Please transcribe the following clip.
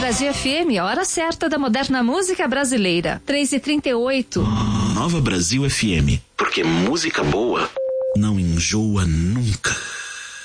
Brasil FM, a hora certa da moderna música brasileira. 3h38. Nova Brasil FM, porque música boa não enjoa nunca.